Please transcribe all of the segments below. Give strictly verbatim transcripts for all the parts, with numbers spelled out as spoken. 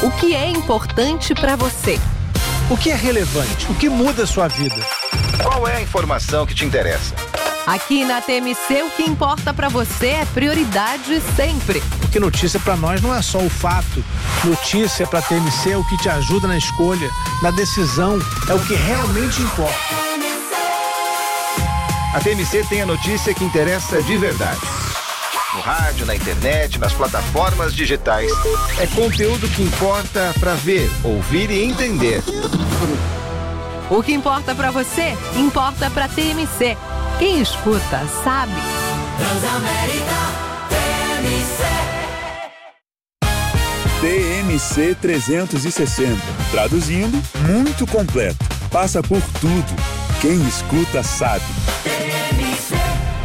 O que é importante para você? O que é relevante? O que muda a sua vida? Qual é a informação que te interessa? Aqui na T M C, o que importa para você é prioridade sempre. Porque notícia para nós não é só o fato. Notícia para a T M C é o que te ajuda na escolha, na decisão, é o que realmente importa. A T M C tem a notícia que interessa de verdade. No rádio, na internet, nas plataformas digitais. É conteúdo que importa para ver, ouvir e entender. O que importa para você, importa para a T M C. Quem escuta, sabe. Transamérica T M C. T M C trezentos e sessenta. Traduzindo, muito completo. Passa por tudo. Quem escuta, sabe. T M C.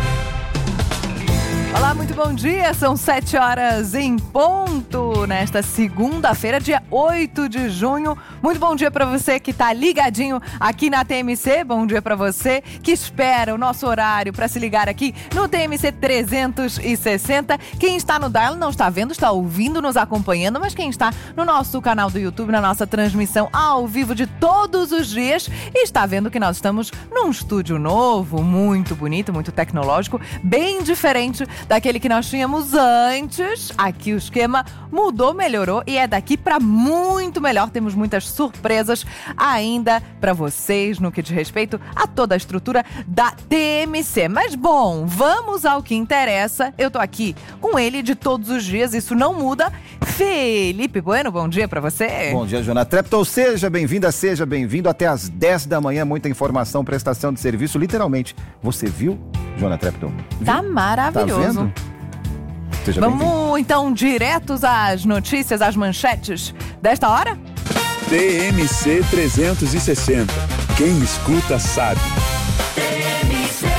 Olá, muito bom dia. São sete horas em ponto nesta segunda-feira, dia oito de junho. Muito bom dia para você que está ligadinho aqui na T M C. Bom dia para você que espera o nosso horário para se ligar aqui no T M C trezentos e sessenta. Quem está no dial não está vendo, está ouvindo, nos acompanhando, mas quem está no nosso canal do YouTube, na nossa transmissão ao vivo de todos os dias, está vendo que nós estamos num estúdio novo, muito bonito, muito tecnológico, bem diferente daquele que nós tínhamos antes. Aqui o esquema mudou, melhorou e é daqui para muito melhor. Temos muitas surpresas ainda para vocês no que diz respeito a toda a estrutura da T M C. Mas bom, vamos ao que interessa. Eu tô aqui com ele de todos os dias, isso não muda. Felipe Bueno, bom dia para você. Bom dia, Joana Treptow. Seja bem-vinda, seja bem-vindo. Até às dez da manhã, muita informação, prestação de serviço, literalmente. Você viu, Joana Treptow? Tá maravilhoso. Tá vendo? Seja Vamos bem-vindo. então diretos às notícias, às manchetes desta hora? T M C trezentos e sessenta. Quem escuta, sabe. T M C.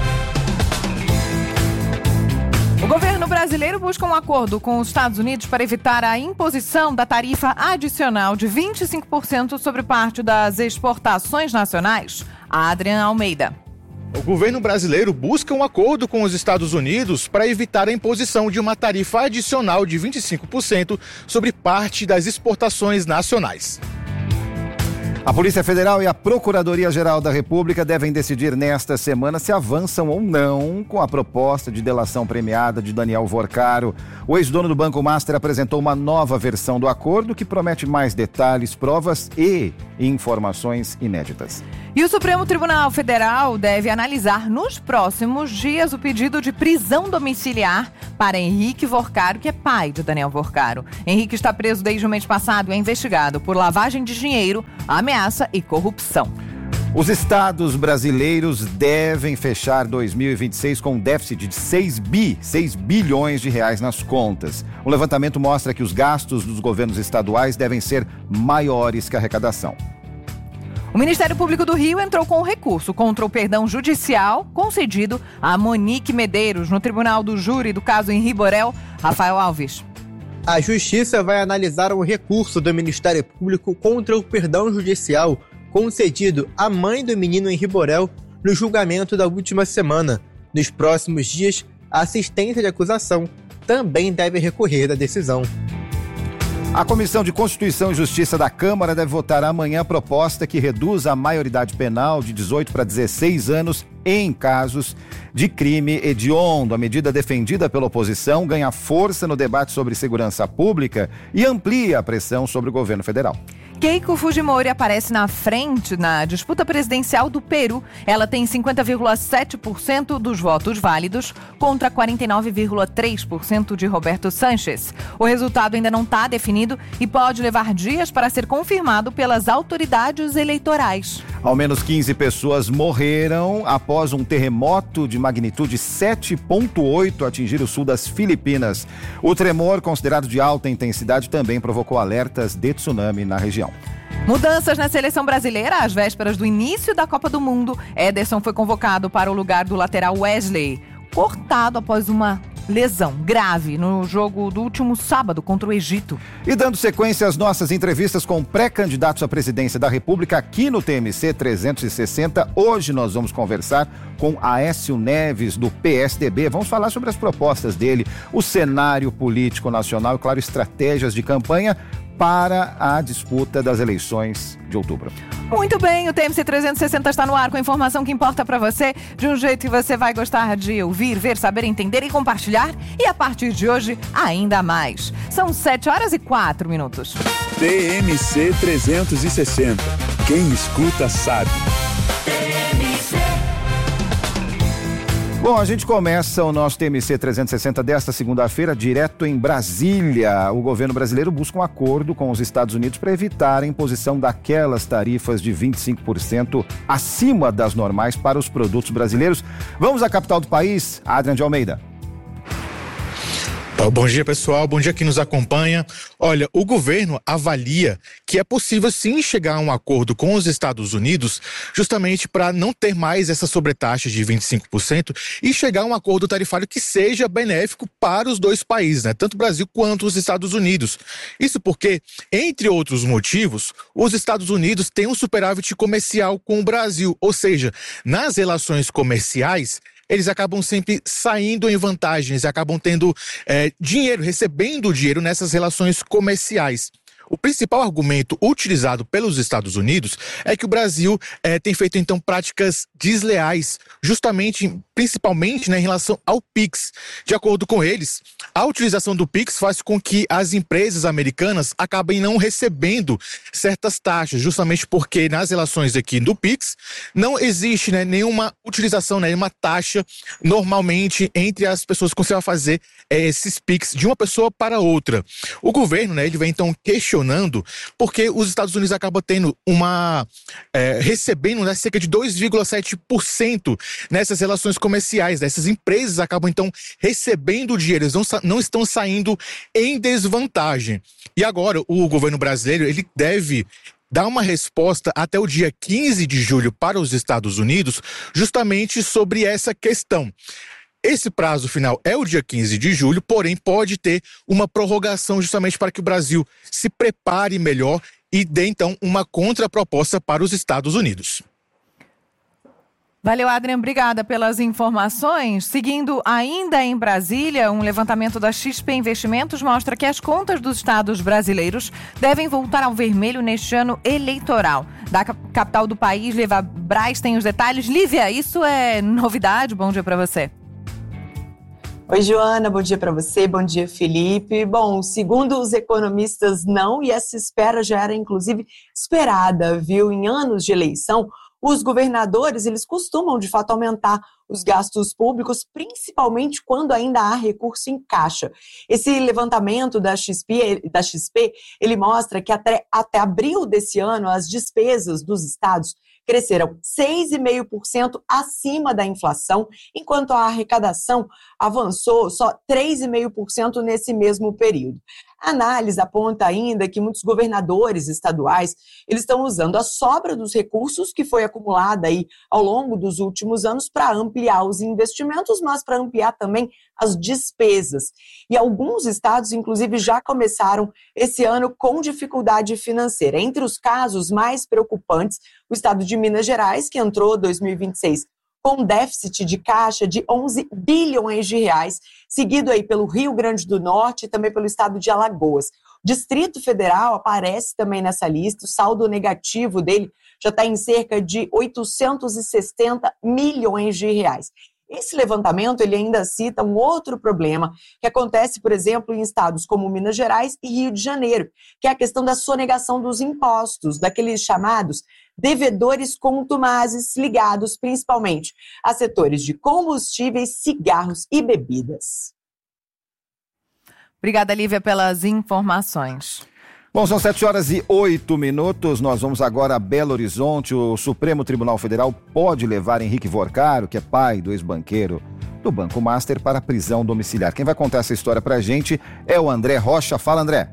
O governo brasileiro busca um acordo com os Estados Unidos para evitar a imposição da tarifa adicional de vinte e cinco por cento sobre parte das exportações nacionais. Adrian Almeida. O governo brasileiro busca um acordo com os Estados Unidos para evitar a imposição de uma tarifa adicional de vinte e cinco por cento sobre parte das exportações nacionais. A Polícia Federal e a Procuradoria-Geral da República devem decidir nesta semana se avançam ou não com a proposta de delação premiada de Daniel Vorcaro. O ex-dono do Banco Master apresentou uma nova versão do acordo que promete mais detalhes, provas e informações inéditas. E o Supremo Tribunal Federal deve analisar nos próximos dias o pedido de prisão domiciliar para Henrique Vorcaro, que é pai de Daniel Vorcaro. Henrique está preso desde o mês passado e é investigado por lavagem de dinheiro, ameaça e corrupção. Os estados brasileiros devem fechar dois mil e vinte e seis com um déficit de seis bilhões de reais nas contas. O levantamento mostra que os gastos dos governos estaduais devem ser maiores que a arrecadação. O Ministério Público do Rio entrou com um recurso contra o perdão judicial concedido a Monique Medeiros no Tribunal do Júri do caso Henri Borel. Rafael Alves. A Justiça vai analisar um recurso do Ministério Público contra o perdão judicial concedido à mãe do menino Henri Borel no julgamento da última semana. Nos próximos dias, a assistência de acusação também deve recorrer da decisão. A Comissão de Constituição e Justiça da Câmara deve votar amanhã a proposta que reduz a maioridade penal de dezoito para dezesseis anos em casos de crime hediondo. A medida defendida pela oposição ganha força no debate sobre segurança pública e amplia a pressão sobre o governo federal. Keiko Fujimori aparece na frente na disputa presidencial do Peru. Ela tem cinquenta vírgula sete por cento dos votos válidos contra quarenta e nove vírgula três por cento de Roberto Sanches. O resultado ainda não está definido e pode levar dias para ser confirmado pelas autoridades eleitorais. Ao menos quinze pessoas morreram após um terremoto de magnitude sete vírgula oito atingir o sul das Filipinas. O tremor, considerado de alta intensidade, também provocou alertas de tsunami na região. Mudanças na seleção brasileira às vésperas do início da Copa do Mundo. Ederson foi convocado para o lugar do lateral Wesley, cortado após uma lesão grave no jogo do último sábado contra o Egito. E dando sequência às nossas entrevistas com pré-candidatos à presidência da República aqui no T M C trezentos e sessenta, hoje nós vamos conversar com Aécio Neves, do P S D B. Vamos falar sobre as propostas dele, o cenário político nacional e, claro, estratégias de campanha para a disputa das eleições de outubro. Muito bem, o T M C trezentos e sessenta está no ar com a informação que importa para você, de um jeito que você vai gostar de ouvir, ver, saber, entender e compartilhar. E a partir de hoje, ainda mais. São sete horas e quatro minutos. T M C trezentos e sessenta. Quem escuta sabe. Bom, a gente começa o nosso T M C trezentos e sessenta desta segunda-feira direto em Brasília. O governo brasileiro busca um acordo com os Estados Unidos para evitar a imposição daquelas tarifas de vinte e cinco por cento acima das normais para os produtos brasileiros. Vamos à capital do país, Adrian de Almeida. Bom dia, pessoal. Bom dia quem nos acompanha. Olha, o governo avalia que é possível sim chegar a um acordo com os Estados Unidos justamente para não ter mais essa sobretaxa de vinte e cinco por cento e chegar a um acordo tarifário que seja benéfico para os dois países, né? Tanto o Brasil quanto os Estados Unidos. Isso porque, entre outros motivos, os Estados Unidos têm um superávit comercial com o Brasil, ou seja, nas relações comerciais, eles acabam sempre saindo em vantagens, acabam tendo é, dinheiro, recebendo dinheiro nessas relações comerciais. O principal argumento utilizado pelos Estados Unidos é que o Brasil é, tem feito, então, práticas desleais, justamente, principalmente, né, em relação ao Pix. De acordo com eles, a utilização do Pix faz com que as empresas americanas acabem não recebendo certas taxas, justamente porque nas relações aqui do Pix não existe, né, nenhuma utilização, né, nenhuma taxa normalmente entre as pessoas que você vai fazer é, esses Pix de uma pessoa para outra. O governo, né, ele vem, então, questionando porque os Estados Unidos acabam tendo uma é, recebendo, né, cerca de dois vírgula sete por cento nessas relações comerciais. Né? Essas empresas acabam então recebendo dinheiro, eles não, não estão saindo em desvantagem. E agora o governo brasileiro ele deve dar uma resposta até o dia quinze de julho para os Estados Unidos justamente sobre essa questão. Esse prazo final é o dia quinze de julho, porém pode ter uma prorrogação justamente para que o Brasil se prepare melhor e dê então uma contraproposta para os Estados Unidos. Valeu, Adrian. Obrigada pelas informações. Seguindo ainda em Brasília, um levantamento da X P Investimentos mostra que as contas dos estados brasileiros devem voltar ao vermelho neste ano eleitoral. Da capital do país, Lívia Braz tem os detalhes. Lívia, isso é novidade? Bom dia para você. Oi, Joana, bom dia para você, bom dia, Felipe. Bom, segundo os economistas, não, e essa espera já era, inclusive, esperada, viu? Em anos de eleição, os governadores, eles costumam, de fato, aumentar os gastos públicos, principalmente quando ainda há recurso em caixa. Esse levantamento da X P, da X P ele mostra que até, até abril desse ano, as despesas dos estados cresceram seis vírgula cinco por cento acima da inflação, enquanto a arrecadação avançou só três vírgula cinco por cento nesse mesmo período. A análise aponta ainda que muitos governadores estaduais eles estão usando a sobra dos recursos que foi acumulada aí ao longo dos últimos anos para ampliar os investimentos, mas para ampliar também as despesas. E alguns estados, inclusive, já começaram esse ano com dificuldade financeira. Entre os casos mais preocupantes, o estado de Minas Gerais, que entrou dois mil e vinte e seis com déficit de caixa de onze bilhões de reais, seguido aí pelo Rio Grande do Norte e também pelo estado de Alagoas. O Distrito Federal aparece também nessa lista, o saldo negativo dele já está em cerca de oitocentos e sessenta milhões de reais. Esse levantamento ele ainda cita um outro problema que acontece, por exemplo, em estados como Minas Gerais e Rio de Janeiro, que é a questão da sonegação dos impostos, daqueles chamados devedores contumazes ligados principalmente a setores de combustíveis, cigarros e bebidas. Obrigada, Lívia, pelas informações. Bom, são sete horas e oito minutos, nós vamos agora a Belo Horizonte. O Supremo Tribunal Federal pode levar Henrique Vorcaro, que é pai do ex-banqueiro do Banco Master, para a prisão domiciliar. Quem vai contar essa história pra gente é o André Rocha. Fala, André.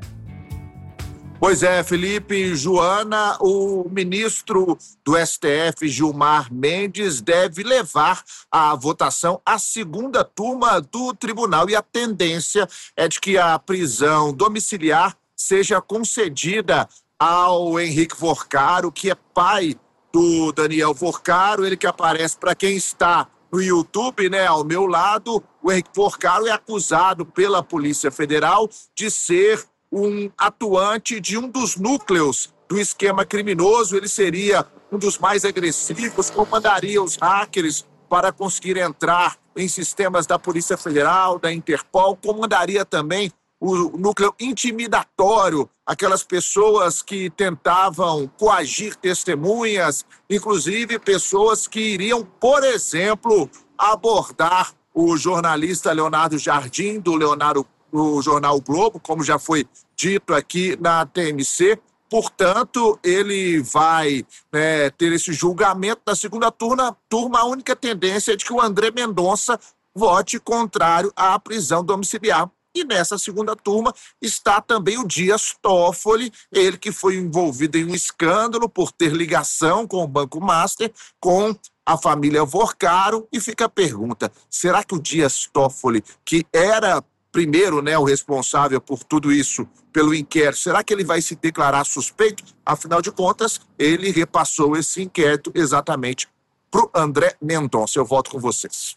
Pois é, Felipe e Joana, o ministro do S T F, Gilmar Mendes, deve levar à votação a segunda turma do tribunal e a tendência é de que a prisão domiciliar seja concedida ao Henrique Vorcaro, que é pai do Daniel Vorcaro, ele que aparece para quem está no YouTube, né, ao meu lado. O Henrique Vorcaro é acusado pela Polícia Federal de ser um atuante de um dos núcleos do esquema criminoso. Ele seria um dos mais agressivos, comandaria os hackers para conseguir entrar em sistemas da Polícia Federal, da Interpol, comandaria também o núcleo intimidatório, aquelas pessoas que tentavam coagir testemunhas, inclusive pessoas que iriam, por exemplo, abordar o jornalista Leonardo Jardim, do Leonardo, do jornal o Globo, como já foi dito aqui na T M C. Portanto, ele vai né, ter esse julgamento na segunda turma. turma. A única tendência é de que o André Mendonça vote contrário à prisão domiciliar. E nessa segunda turma está também o Dias Toffoli, ele que foi envolvido em um escândalo por ter ligação com o Banco Master, com a família Vorcaro. E fica a pergunta, será que o Dias Toffoli, que era primeiro né, o responsável por tudo isso, pelo inquérito, será que ele vai se declarar suspeito? Afinal de contas, ele repassou esse inquérito exatamente para o André Mendonça. Eu volto com vocês.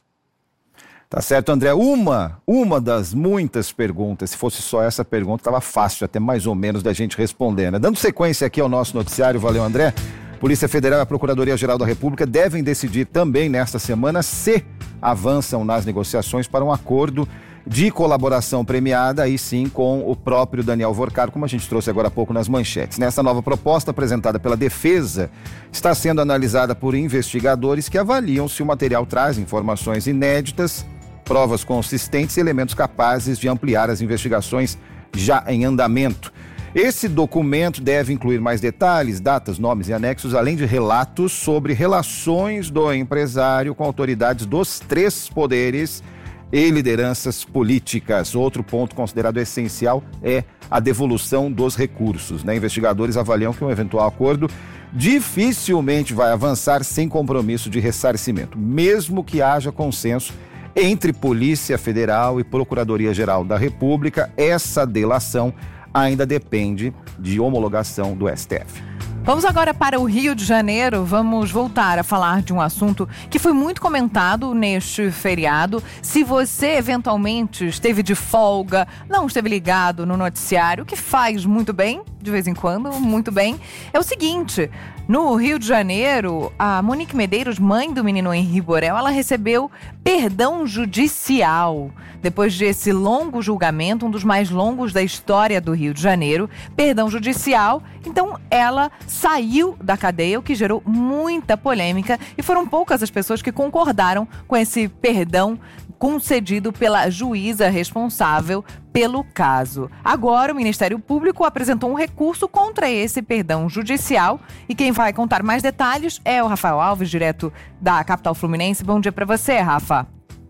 Tá certo, André. Uma, uma das muitas perguntas, se fosse só essa pergunta, estava fácil até mais ou menos da gente responder, né? Dando sequência aqui ao nosso noticiário, valeu, André. Polícia Federal e a Procuradoria-Geral da República devem decidir também nesta semana se avançam nas negociações para um acordo de colaboração premiada, aí sim com o próprio Daniel Vorcaro, como a gente trouxe agora há pouco nas manchetes. Nessa nova proposta apresentada pela defesa, está sendo analisada por investigadores que avaliam se o material traz informações inéditas, provas consistentes e elementos capazes de ampliar as investigações já em andamento. Esse documento deve incluir mais detalhes, datas, nomes e anexos, além de relatos sobre relações do empresário com autoridades dos três poderes e lideranças políticas. Outro ponto considerado essencial é a devolução dos recursos, né? Investigadores avaliam que um eventual acordo dificilmente vai avançar sem compromisso de ressarcimento, mesmo que haja consenso entre Polícia Federal e Procuradoria-Geral da República. Essa delação ainda depende de homologação do S T F. Vamos agora para o Rio de Janeiro. Vamos voltar a falar de um assunto que foi muito comentado neste feriado. Se você eventualmente esteve de folga, não esteve ligado no noticiário, o que faz muito bem, de vez em quando, muito bem, é o seguinte: no Rio de Janeiro, a Monique Medeiros, mãe do menino Henri Borel, ela recebeu perdão judicial. Depois desse longo julgamento, um dos mais longos da história do Rio de Janeiro, perdão judicial, então ela saiu da cadeia, o que gerou muita polêmica, e foram poucas as pessoas que concordaram com esse perdão concedido pela juíza responsável pelo caso. Agora, o Ministério Público apresentou um recurso contra esse perdão judicial, e quem vai contar mais detalhes é o Rafael Alves, direto da capital fluminense. Bom dia para você, Rafa.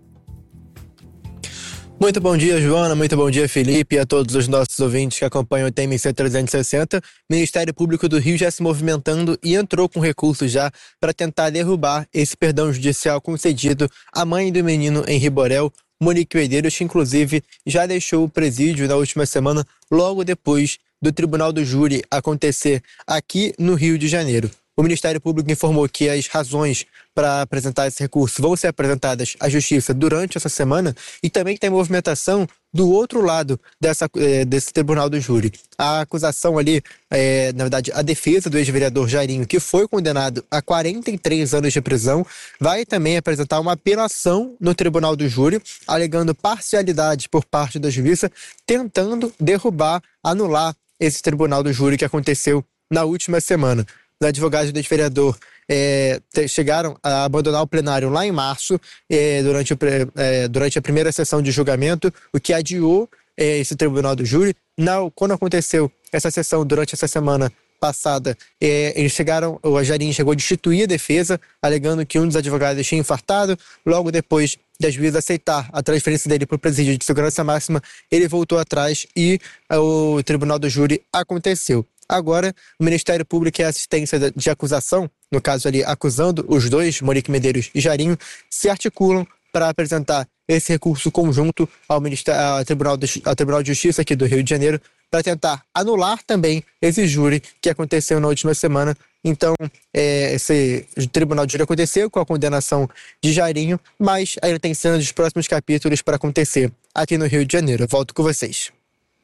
Muito bom dia, Joana. Muito bom dia, Felipe, e a todos os nossos ouvintes que acompanham o T M C trezentos e sessenta. O Ministério Público do Rio já se movimentando e entrou com recurso já para tentar derrubar esse perdão judicial concedido à mãe do menino Henri Borel, Monique Medeiros, que inclusive já deixou o presídio na última semana, logo depois do Tribunal do Júri acontecer aqui no Rio de Janeiro. O Ministério Público informou que as razões para apresentar esse recurso vão ser apresentadas à Justiça durante essa semana, e também tem movimentação do outro lado dessa, é, desse Tribunal do Júri. A acusação ali, é, na verdade, a defesa do ex-vereador Jairinho, que foi condenado a quarenta e três anos de prisão, vai também apresentar uma apelação no Tribunal do Júri, alegando parcialidade por parte da Justiça, tentando derrubar, anular esse Tribunal do Júri que aconteceu na última semana. Os advogados do ex-vereador é, chegaram a abandonar o plenário lá em março, é, durante, o, é, durante a primeira sessão de julgamento, o que adiou é, esse Tribunal do Júri. Na, quando aconteceu essa sessão durante essa semana passada, é, eles chegaram, o Jairinho chegou a destituir a defesa, alegando que um dos advogados tinha infartado. Logo depois da juíza aceitar a transferência dele para o presídio de segurança máxima, ele voltou atrás e o Tribunal do Júri aconteceu. Agora, o Ministério Público e a assistência de acusação, no caso ali acusando os dois, Monique Medeiros e Jairinho, se articulam para apresentar esse recurso conjunto ao, Ministério, ao, Tribunal de, ao Tribunal de Justiça aqui do Rio de Janeiro, para tentar anular também esse júri que aconteceu na última semana. Então, é, esse Tribunal de Júri aconteceu com a condenação de Jairinho, mas ainda tem cenas dos próximos capítulos para acontecer aqui no Rio de Janeiro. Eu volto com vocês.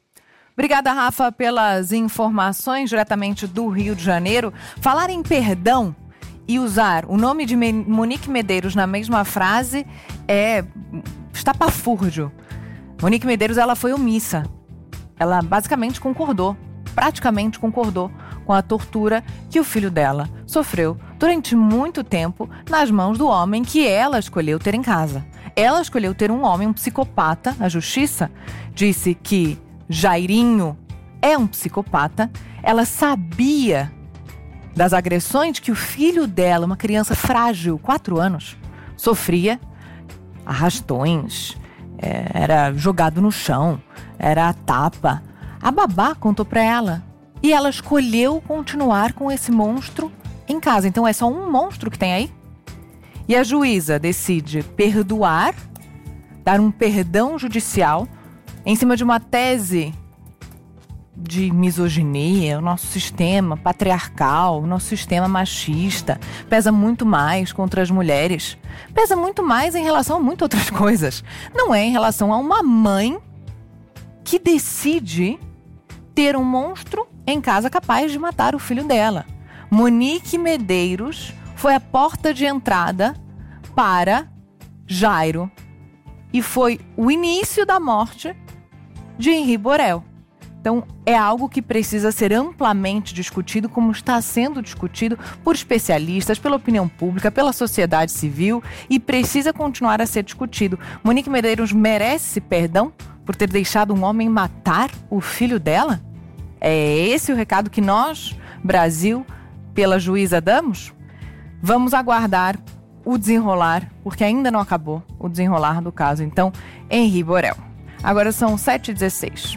Obrigada, Rafa, pelas informações diretamente do Rio de Janeiro. Falar em perdão e usar o nome de Monique Medeiros na mesma frase é estapafúrdio. Monique Medeiros, ela foi omissa. Ela basicamente concordou, praticamente concordou com a tortura que o filho dela sofreu durante muito tempo nas mãos do homem que ela escolheu ter em casa. Ela escolheu ter um homem, um psicopata. A justiça disse que Jairinho é um psicopata. Ela sabia das agressões que o filho dela, uma criança frágil, quatro anos, sofria. Arrastões, é, era jogado no chão, era a tapa. A babá contou pra ela. E ela escolheu continuar com esse monstro em casa. Então é só um monstro que tem aí? E a juíza decide perdoar, dar um perdão judicial em cima de uma tese de misoginia. O nosso sistema patriarcal, o nosso sistema machista pesa muito mais contra as mulheres. Pesa muito mais em relação a muitas outras coisas. Não é em relação a uma mãe que decide ter um monstro em casa capaz de matar o filho dela. Monique Medeiros foi a porta de entrada para Jairo e foi o início da morte de Henri Borel. Então, é algo que precisa ser amplamente discutido, como está sendo discutido por especialistas, pela opinião pública, pela sociedade civil, e precisa continuar a ser discutido. Monique Medeiros merece perdão por ter deixado um homem matar o filho dela? É esse o recado que nós, Brasil, pela juíza damos? Vamos aguardar o desenrolar, porque ainda não acabou o desenrolar do caso, então, Henri Borel. Agora são sete e dezesseis.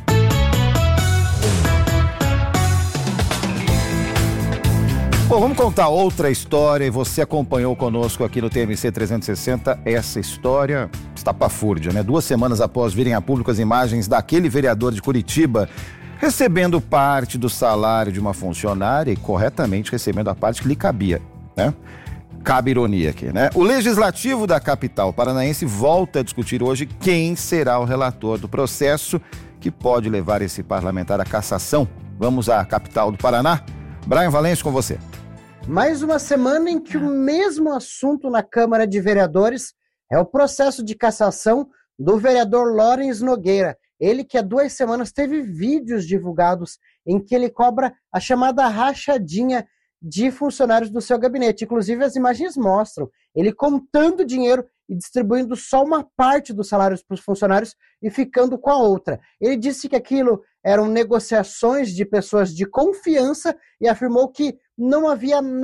Bom, vamos contar outra história e você acompanhou conosco aqui no T M C trezentos e sessenta essa história estapafúrdia, né? Duas semanas após virem a público as imagens daquele vereador de Curitiba recebendo parte do salário de uma funcionária e corretamente recebendo a parte que lhe cabia, né? Cabe ironia aqui, né? O Legislativo da capital paranaense volta a discutir hoje quem será o relator do processo que pode levar esse parlamentar à cassação. Vamos à capital do Paraná. Brian Valente, com você. Mais uma semana em que o mesmo assunto na Câmara de Vereadores é o processo de cassação do vereador Lawrence Nogueira. Ele que há duas semanas teve vídeos divulgados em que ele cobra a chamada rachadinha de funcionários do seu gabinete. Inclusive, as imagens mostram ele contando dinheiro e distribuindo só uma parte dos salários para os funcionários e ficando com a outra. Ele disse que aquilo eram negociações de pessoas de confiança e afirmou que não havia nada